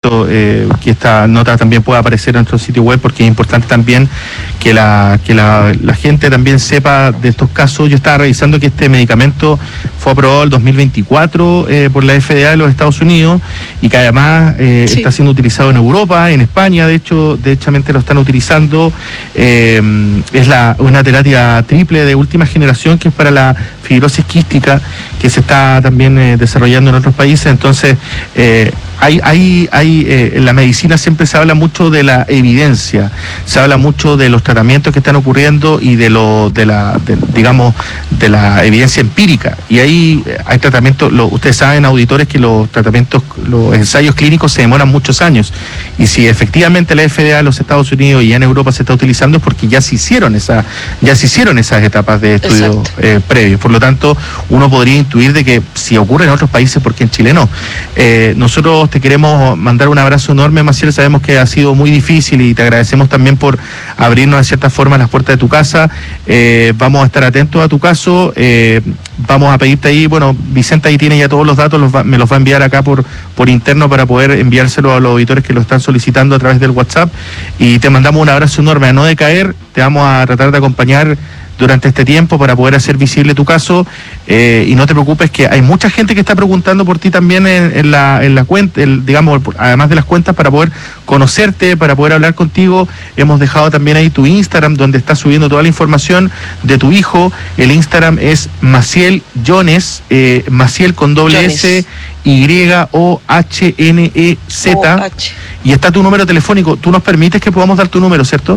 invito que esta nota también pueda aparecer en nuestro sitio web, porque es importante también que la gente también sepa de estos casos. Yo estaba revisando que este medicamento fue aprobado el 2024 por la FDA de los Estados Unidos, y que además está siendo utilizado en Europa, en España, de hecho, derechamente lo están utilizando. Es una terapia triple de última generación, que es para la fibrosis quística, que se está también desarrollando en otros países. Entonces, en la medicina siempre se habla mucho de la evidencia, se habla mucho de los tratamientos que están ocurriendo y de la evidencia empírica. Y ahí hay tratamientos, ustedes saben, auditores, que los ensayos clínicos se demoran muchos años. Y si efectivamente la FDA de los Estados Unidos y en Europa se está utilizando, es porque ya se hicieron esas etapas de estudio previos. Por lo tanto, uno podría intuir de que si ocurre en otros países, ¿por qué en Chile no? Nosotros te queremos mandar un abrazo enorme, Maciel. Sabemos que ha sido muy difícil y te agradecemos también por abrirnos de cierta forma las puertas de tu casa. Vamos a estar atentos a tu caso. Vamos a pedirte ahí, bueno, Vicenta ahí tiene ya todos los datos, me los va a enviar acá por interno para poder enviárselo a los auditores que lo están solicitando a través del WhatsApp. Y te mandamos un abrazo enorme. A no decaer, te vamos a tratar de acompañar durante este tiempo para poder hacer visible tu caso, y no te preocupes, que hay mucha gente que está preguntando por ti también en la cuenta, digamos, además de las cuentas, para poder conocerte, para poder hablar contigo. Hemos dejado también ahí tu Instagram, donde estás subiendo toda la información de tu hijo. El Instagram es Maciel Yones, Maciel con doble S, YOHNEZ, y está tu número telefónico. Tú nos permites que podamos dar tu número, ¿cierto?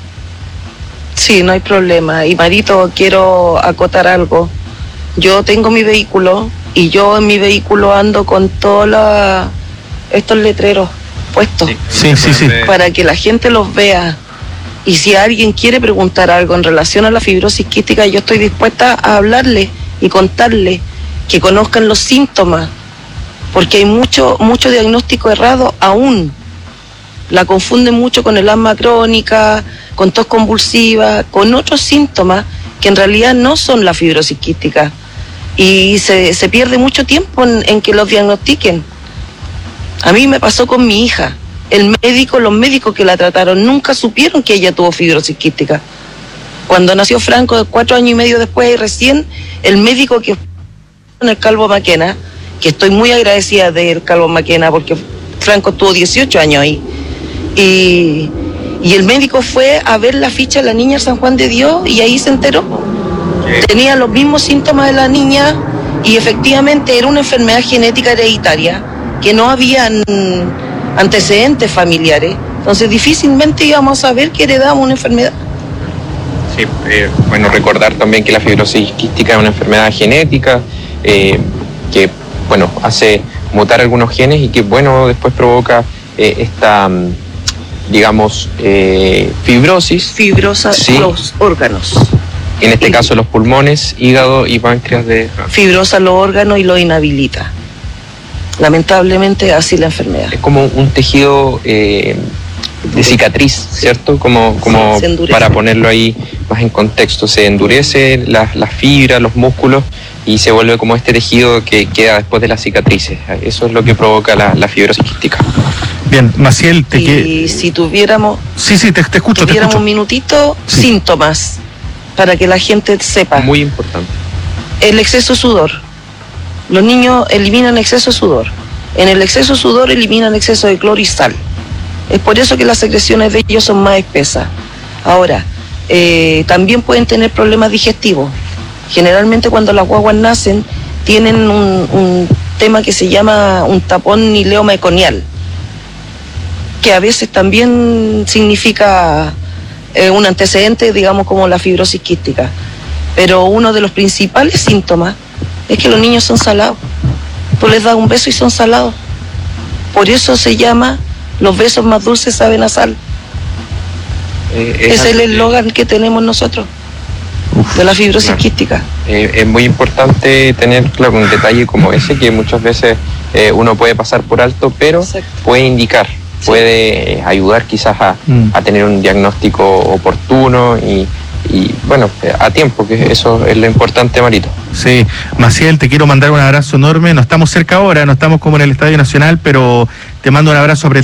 Sí, no hay problema. Y Marito, quiero acotar algo. Yo tengo mi vehículo, y yo en mi vehículo ando con todos estos letreros puestos. Sí. Para que la gente los vea. Y si alguien quiere preguntar algo en relación a la fibrosis quística, yo estoy dispuesta a hablarle y contarle, que conozcan los síntomas, porque hay mucho diagnóstico errado aún. La confunden mucho con el asma crónica, con tos convulsiva, con otros síntomas que en realidad no son la fibrosis quística. Y se pierde mucho tiempo en que los diagnostiquen. A mí me pasó con mi hija. Los médicos que la trataron nunca supieron que ella tuvo fibrosis quística. Cuando nació Franco, 4 años y medio después, recién, el médico que en el Calvo Maquena, que estoy muy agradecida del Calvo Maquena, porque Franco tuvo 18 años ahí. Y el médico fue a ver la ficha de la niña San Juan de Dios, y ahí se enteró. Tenía los mismos síntomas de la niña, y efectivamente era una enfermedad genética hereditaria, que no habían antecedentes familiares. Entonces difícilmente íbamos a saber que heredamos una enfermedad. Sí, bueno, recordar también que la fibrosis quística es una enfermedad genética, que, bueno, hace mutar algunos genes, y que, bueno, después provoca esta... digamos, fibrosa, sí, los órganos. En este caso los pulmones, hígado y páncreas fibrosa los órganos y lo inhabilita. Lamentablemente así la enfermedad. Es como un tejido de cicatriz, ¿cierto? Como para ponerlo ahí más en contexto. Se endurece las fibras, los músculos, y se vuelve como este tejido que queda después de las cicatrices. Eso es lo que provoca la fibrosis quística. Bien, Maciel, si tuviéramos... Sí, te escucho. Un minutito, sí. Síntomas, para que la gente sepa. Muy importante. El exceso de sudor. Los niños eliminan exceso de sudor. En el exceso de sudor eliminan exceso de cloro y sal. Es por eso que las secreciones de ellos son más espesas. Ahora, también pueden tener problemas digestivos. Generalmente cuando las guaguas nacen, tienen un tema que se llama un tapón ileomeconial, que a veces también significa un antecedente, digamos, como la fibrosis quística. Pero uno de los principales síntomas es que los niños son salados. Tú les das un beso y son salados. Por eso se llama los besos más dulces saben a sal. Es el eslogan que tenemos nosotros de la fibrosis quística. Es muy importante tener claro un detalle como ese, que muchas veces uno puede pasar por alto, pero puede indicar, puede ayudar quizás a tener un diagnóstico oportuno y bueno, a tiempo, que eso es lo importante, Marito. Sí, Maciel, te quiero mandar un abrazo enorme. No estamos cerca ahora, no estamos como en el Estadio Nacional, pero te mando un abrazo apretado.